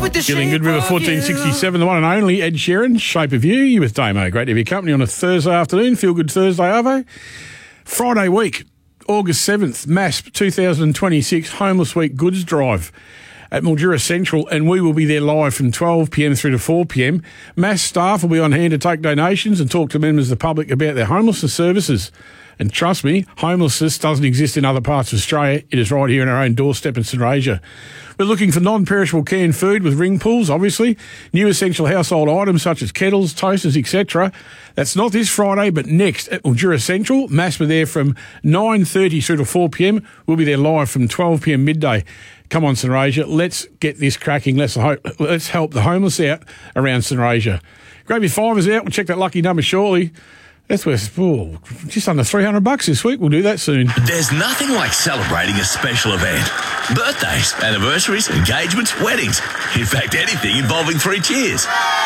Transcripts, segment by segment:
Feeling good, River 1467, the one and only Ed Sheeran, Shape of You. You with Damo. Great to have your company on a Thursday afternoon. Feel good Thursday, Arvo. Friday week, August 7th, MASP 2026 Homeless Week Goods Drive at Mildura Central, and we will be there live from 12 p.m. through to 4 p.m. MASP staff will be on hand to take donations and talk to members of the public about their homelessness services. And trust me, homelessness doesn't exist in other parts of Australia. It is right here on our own doorstep in St Aurelia. We're looking for non-perishable canned food with ring pulls, obviously, new essential household items such as kettles, toasters, etc. That's not this Friday, but next at Mildura Central. MASP are there from 9:30 through to 4 p.m. We'll be there live from 12 p.m. midday. Come on, St Aurelia, let's get this cracking. Let's help the homeless out around St Aurelia. Grab your fivers out. We'll check that lucky number shortly. That's worth just under $300 this week. We'll do that soon. There's nothing like celebrating a special event. Birthdays, anniversaries, engagements, weddings. In fact, anything involving 3 cheers.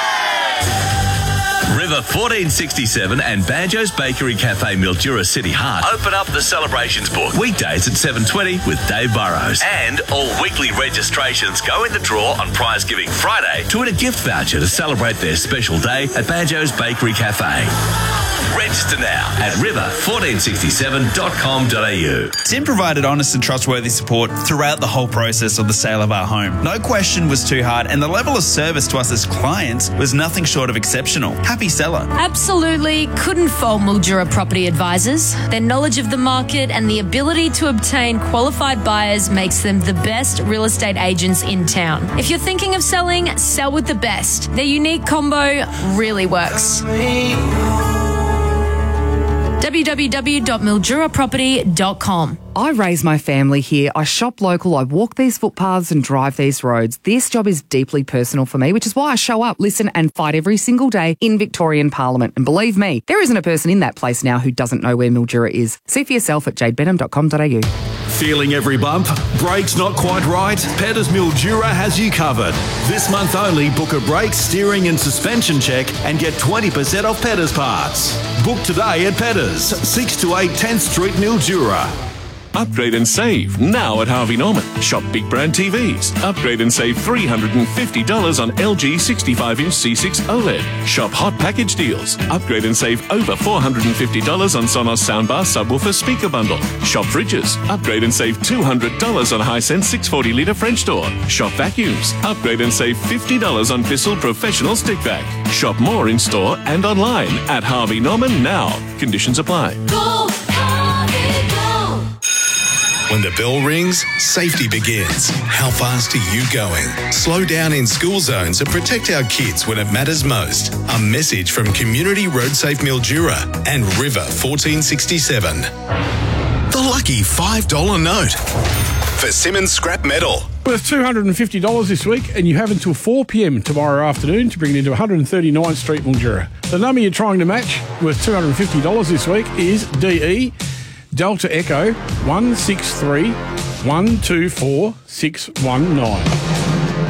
River 1467 and Banjo's Bakery Cafe Mildura City Heart open up the celebrations book weekdays at 7:20 with Dave Burrows. And all weekly registrations go in the draw on Prize Giving Friday to win a gift voucher to celebrate their special day at Banjo's Bakery Cafe. Register now at river1467.com.au. Tim provided honest and trustworthy support throughout the whole process of the sale of our home. No question was too hard, and the level of service to us as clients was nothing short of exceptional. Happy seller. Absolutely couldn't fault Mildura Property Advisors. Their knowledge of the market and the ability to obtain qualified buyers makes them the best real estate agents in town. If you're thinking of selling, sell with the best. Their unique combo really works. www.milduraproperty.com. I raise my family here. I shop local. I walk these footpaths and drive these roads. This job is deeply personal for me, which is why I show up, listen and fight every single day in Victorian Parliament. And believe me, there isn't a person in that place now who doesn't know where Mildura is. See for yourself at jadebenham.com.au. Feeling every bump? Brakes not quite right? Petters Mildura has you covered. This month only, book a brake, steering and suspension check and get 20% off Petters parts. Book today at Petters, 6 to 8 10th Street, Mildura. Upgrade and save now at Harvey Norman. Shop big brand TVs. Upgrade and save $350 on LG 65-inch C6 OLED. Shop hot package deals. Upgrade and save over $450 on Sonos soundbar subwoofer speaker bundle. Shop fridges. Upgrade and save $200 on Hisense 640-litre French door. Shop vacuums. Upgrade and save $50 on Bissell professional stick vac. Shop more in store and online at Harvey Norman now. Conditions apply. Go Harvey, go! When the bell rings, safety begins. How fast are you going? Slow down in school zones and protect our kids when it matters most. A message from Community Road Safe Mildura and River 1467. The lucky $5 note for Simmons Scrap Metal. Worth $250 this week, and you have until 4 p.m. tomorrow afternoon to bring it into 139th Street, Mildura. The number you're trying to match, worth $250 this week, is DE Delta Echo 163 124 619.